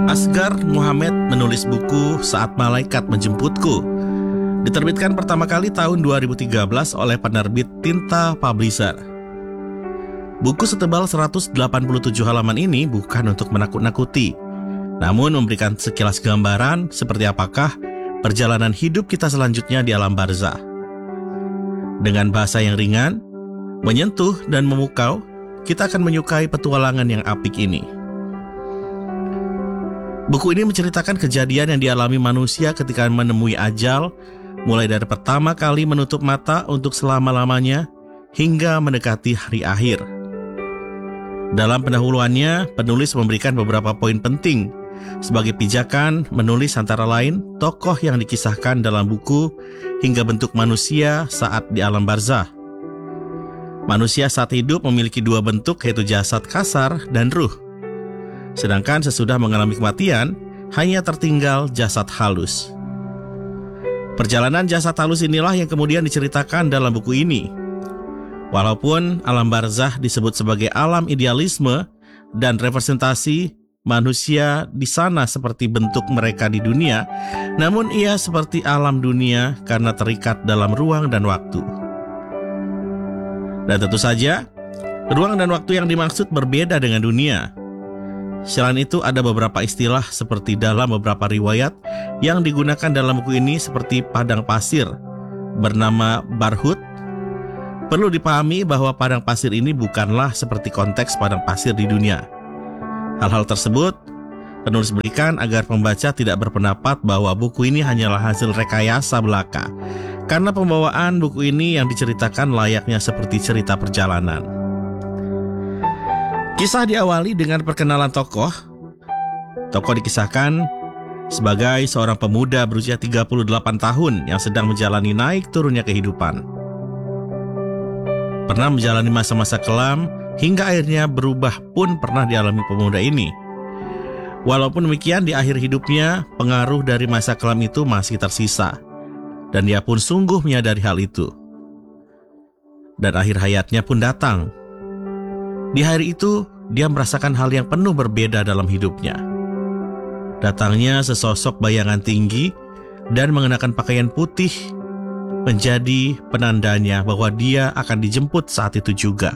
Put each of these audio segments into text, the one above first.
Asgar Muhammad menulis buku Saat Malaikat Menjemputku. Diterbitkan pertama kali tahun 2013 oleh penerbit Tinta Publisher. Buku setebal 187 halaman ini bukan untuk menakut-nakuti, namun memberikan sekilas gambaran seperti apakah perjalanan hidup kita selanjutnya di alam barzah. Dengan bahasa yang ringan, menyentuh dan memukau, kita akan menyukai petualangan yang apik ini. Buku ini menceritakan kejadian yang dialami manusia ketika menemui ajal, mulai dari pertama kali menutup mata untuk selama-lamanya hingga mendekati hari akhir. Dalam pendahuluannya, penulis memberikan beberapa poin penting. Sebagai pijakan, menulis antara lain tokoh yang dikisahkan dalam buku hingga bentuk manusia saat di alam barzah. Manusia saat hidup memiliki dua bentuk, yaitu jasad kasar dan ruh. Sedangkan sesudah mengalami kematian, hanya tertinggal jasad halus. Perjalanan jasad halus inilah yang kemudian diceritakan dalam buku ini. Walaupun alam barzah disebut sebagai alam idealisme dan representasi manusia di sana seperti bentuk mereka di dunia, namun ia seperti alam dunia karena terikat dalam ruang dan waktu. Dan tentu saja, ruang dan waktu yang dimaksud berbeda dengan dunia. Selain itu, ada beberapa istilah seperti dalam beberapa riwayat yang digunakan dalam buku ini seperti padang pasir bernama Barhut. Perlu dipahami bahwa padang pasir ini bukanlah seperti konteks padang pasir di dunia. Hal-hal tersebut penulis berikan agar pembaca tidak berpendapat bahwa buku ini hanyalah hasil rekayasa belaka, karena pembawaan buku ini yang diceritakan layaknya seperti cerita perjalanan. Kisah diawali dengan perkenalan tokoh. Tokoh dikisahkan sebagai seorang pemuda berusia 38 tahun yang sedang menjalani naik turunnya kehidupan. Pernah menjalani masa-masa kelam hingga akhirnya berubah pun pernah dialami pemuda ini. Walaupun demikian, di akhir hidupnya pengaruh dari masa kelam itu masih tersisa, dan dia pun sungguh menyadari hal itu. Dan akhir hayatnya pun datang. Di hari itu, dia merasakan hal yang penuh berbeda dalam hidupnya. Datangnya sesosok bayangan tinggi dan mengenakan pakaian putih menjadi penandanya bahwa dia akan dijemput saat itu juga.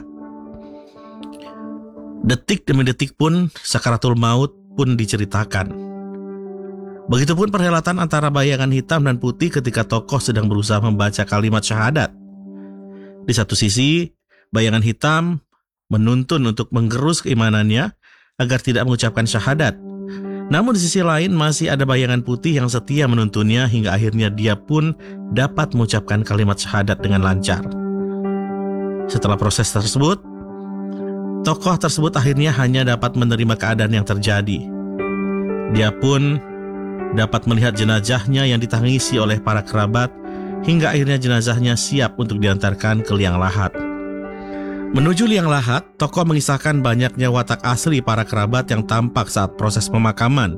Detik demi detik pun sakaratul maut pun diceritakan. Begitupun perhelatan antara bayangan hitam dan putih ketika tokoh sedang berusaha membaca kalimat syahadat. Di satu sisi, bayangan hitam menuntun untuk menggerus keimanannya agar tidak mengucapkan syahadat. Namun di sisi lain masih ada bayangan putih yang setia menuntunnya hingga akhirnya dia pun dapat mengucapkan kalimat syahadat dengan lancar. Setelah proses tersebut, tokoh tersebut akhirnya hanya dapat menerima keadaan yang terjadi. Dia pun dapat melihat jenazahnya yang ditangisi oleh para kerabat hingga akhirnya jenazahnya siap untuk diantarkan ke liang lahat. Menuju liang lahat, tokoh mengisahkan banyaknya watak asli para kerabat yang tampak saat proses pemakaman.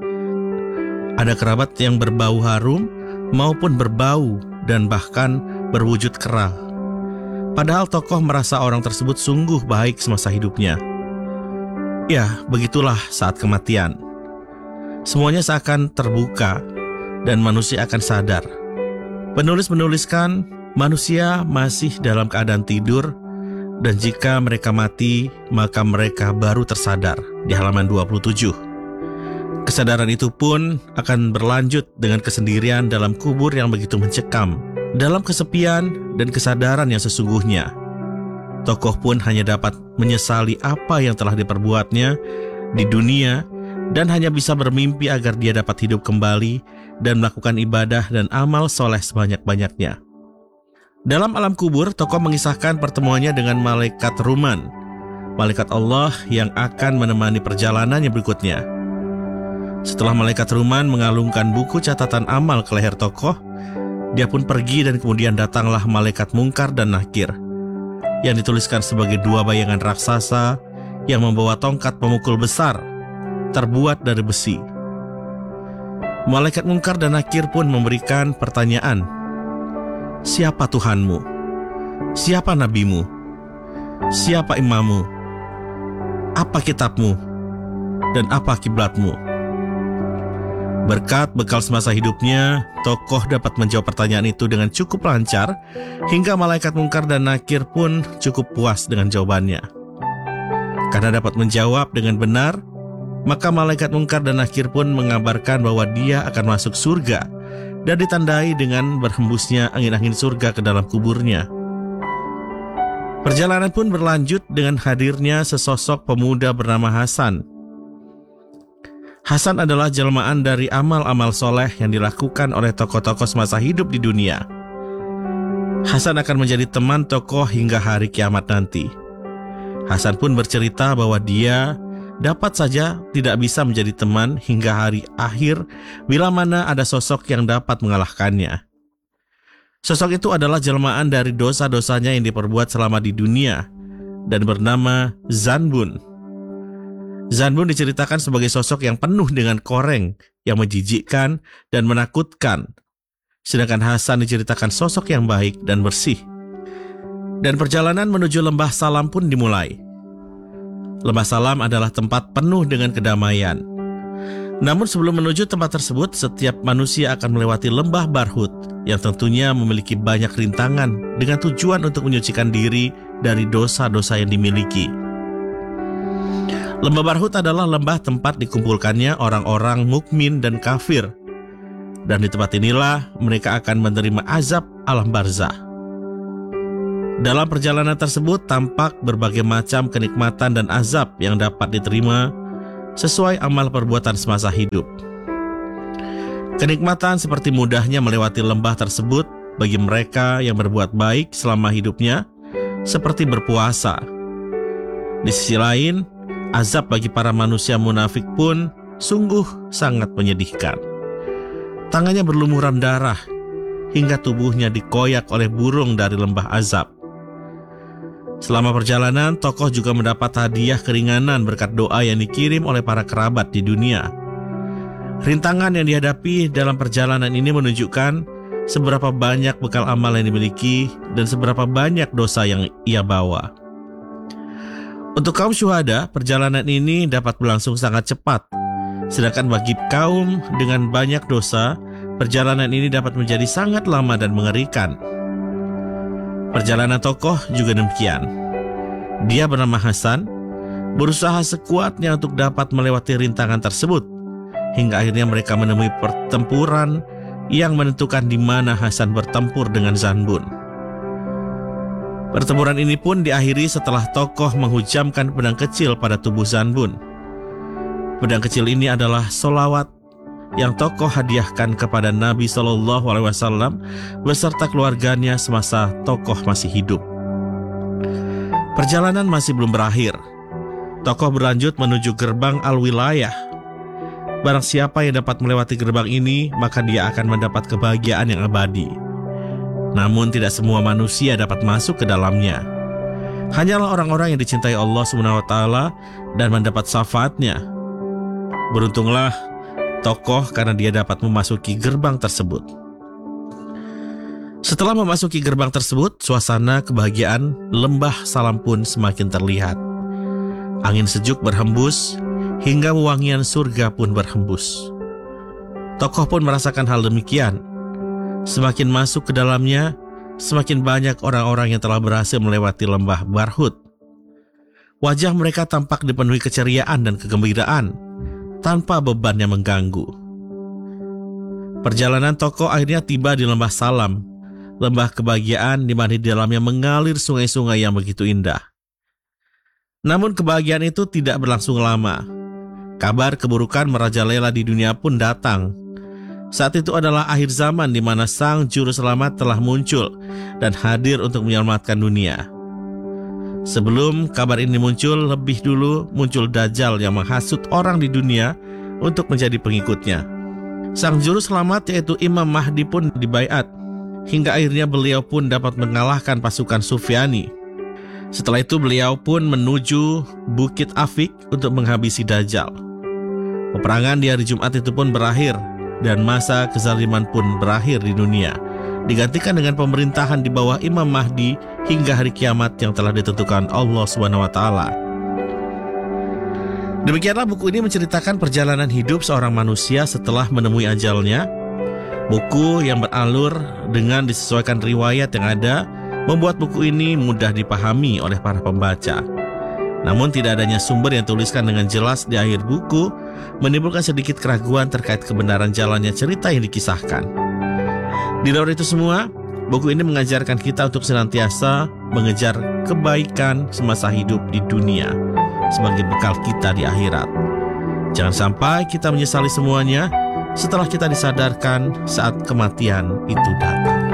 Ada kerabat yang berbau harum maupun berbau dan bahkan berwujud kera. Padahal tokoh merasa orang tersebut sungguh baik semasa hidupnya. Ya, begitulah saat kematian. Semuanya seakan terbuka dan manusia akan sadar. Penulis menuliskan manusia masih dalam keadaan tidur, dan jika mereka mati, maka mereka baru tersadar di halaman 27. Kesadaran itu pun akan berlanjut dengan kesendirian dalam kubur yang begitu mencekam, dalam kesepian dan kesadaran yang sesungguhnya. Tokoh pun hanya dapat menyesali apa yang telah diperbuatnya di dunia dan hanya bisa bermimpi agar dia dapat hidup kembali dan melakukan ibadah dan amal soleh sebanyak-banyaknya. Dalam alam kubur, tokoh mengisahkan pertemuannya dengan malaikat Ruman, malaikat Allah yang akan menemani perjalanannya berikutnya. Setelah malaikat Ruman mengalungkan buku catatan amal ke leher tokoh, dia pun pergi dan kemudian datanglah malaikat Mungkar dan Nakir, yang dituliskan sebagai dua bayangan raksasa yang membawa tongkat pemukul besar, terbuat dari besi. Malaikat Mungkar dan Nakir pun memberikan pertanyaan. Siapa Tuhanmu? Siapa nabimu? Siapa imammu? Apa kitabmu? Dan apa kiblatmu? Berkat bekal semasa hidupnya, tokoh dapat menjawab pertanyaan itu dengan cukup lancar, hingga malaikat Munkar dan Nakir pun cukup puas dengan jawabannya. Karena dapat menjawab dengan benar, maka malaikat Munkar dan Nakir pun mengabarkan bahwa dia akan masuk surga dan ditandai dengan berhembusnya angin-angin surga ke dalam kuburnya. Perjalanan pun berlanjut dengan hadirnya sesosok pemuda bernama Hasan. Hasan adalah jelmaan dari amal-amal soleh yang dilakukan oleh tokoh-tokoh semasa hidup di dunia. Hasan akan menjadi teman tokoh hingga hari kiamat nanti. Hasan pun bercerita bahwa dia dapat saja tidak bisa menjadi teman hingga hari akhir bila mana ada sosok yang dapat mengalahkannya. Sosok itu adalah jelmaan dari dosa-dosanya yang diperbuat selama di dunia dan bernama Zanbun. Zanbun diceritakan sebagai sosok yang penuh dengan koreng, yang menjijikkan dan menakutkan. Sedangkan Hasan diceritakan sosok yang baik dan bersih. Dan perjalanan menuju Lembah Salam pun dimulai. Lembah Salam adalah tempat penuh dengan kedamaian. Namun sebelum menuju tempat tersebut, setiap manusia akan melewati Lembah Barhut, yang tentunya memiliki banyak rintangan dengan tujuan untuk menyucikan diri dari dosa-dosa yang dimiliki. Lembah Barhut adalah lembah tempat dikumpulkannya orang-orang mukmin dan kafir. Dan di tempat inilah mereka akan menerima azab alam barzah. Dalam perjalanan tersebut tampak berbagai macam kenikmatan dan azab yang dapat diterima sesuai amal perbuatan semasa hidup. Kenikmatan seperti mudahnya melewati lembah tersebut bagi mereka yang berbuat baik selama hidupnya, seperti berpuasa. Di sisi lain, azab bagi para manusia munafik pun sungguh sangat menyedihkan. Tangannya berlumuran darah hingga tubuhnya dikoyak oleh burung dari lembah azab. Selama perjalanan, tokoh juga mendapat hadiah keringanan berkat doa yang dikirim oleh para kerabat di dunia. Rintangan yang dihadapi dalam perjalanan ini menunjukkan seberapa banyak bekal amal yang dimiliki dan seberapa banyak dosa yang ia bawa. Untuk kaum syuhada, perjalanan ini dapat berlangsung sangat cepat. Sedangkan bagi kaum dengan banyak dosa, perjalanan ini dapat menjadi sangat lama dan mengerikan. Perjalanan tokoh juga demikian. Dia bernama Hasan, berusaha sekuatnya untuk dapat melewati rintangan tersebut, hingga akhirnya mereka menemui pertempuran yang menentukan di mana Hasan bertempur dengan Zanbun. Pertempuran ini pun diakhiri setelah tokoh menghujamkan pedang kecil pada tubuh Zanbun. Pedang kecil ini adalah solawat yang tokoh hadiahkan kepada Nabi SAW beserta keluarganya semasa tokoh masih hidup. Perjalanan masih belum berakhir. Tokoh berlanjut menuju gerbang Al-Wilayah. Barang siapa yang dapat melewati gerbang ini, maka dia akan mendapat kebahagiaan yang abadi. Namun tidak semua manusia dapat masuk ke dalamnya. Hanyalah orang-orang yang dicintai Allah SWT dan mendapat syafaatnya. Beruntunglah tokoh karena dia dapat memasuki gerbang tersebut. Setelah memasuki gerbang tersebut, suasana kebahagiaan Lembah Salam pun semakin terlihat. Angin sejuk berhembus, hingga wewangian surga pun berhembus. Tokoh pun merasakan hal demikian. Semakin masuk ke dalamnya, semakin banyak orang-orang yang telah berhasil melewati Lembah Barhut. Wajah mereka tampak dipenuhi keceriaan dan kegembiraan, tanpa beban yang mengganggu. Perjalanan tokoh akhirnya tiba di Lembah Salam, lembah kebahagiaan di mana di dalamnya mengalir sungai-sungai yang begitu indah. Namun kebahagiaan itu tidak berlangsung lama. Kabar keburukan merajalela di dunia pun datang. Saat itu adalah akhir zaman di mana sang juru selamat telah muncul dan hadir untuk menyelamatkan dunia. Sebelum kabar ini muncul, lebih dulu muncul Dajjal yang menghasut orang di dunia untuk menjadi pengikutnya. Sang juru selamat yaitu Imam Mahdi pun dibaiat, hingga akhirnya beliau pun dapat mengalahkan pasukan Sufyani. Setelah itu beliau pun menuju Bukit Afik untuk menghabisi Dajjal. Peperangan di hari Jumat itu pun berakhir dan masa kezaliman pun berakhir di dunia, digantikan dengan pemerintahan di bawah Imam Mahdi hingga hari kiamat yang telah ditentukan Allah SWT. Demikianlah buku ini menceritakan perjalanan hidup seorang manusia setelah menemui ajalnya. Buku yang beralur dengan disesuaikan riwayat yang ada membuat buku ini mudah dipahami oleh para pembaca. Namun tidak adanya sumber yang tuliskan dengan jelas di akhir buku menimbulkan sedikit keraguan terkait kebenaran jalannya cerita yang dikisahkan. Di luar itu semua, buku ini mengajarkan kita untuk senantiasa mengejar kebaikan semasa hidup di dunia sebagai bekal kita di akhirat. Jangan sampai kita menyesali semuanya setelah kita disadarkan saat kematian itu datang.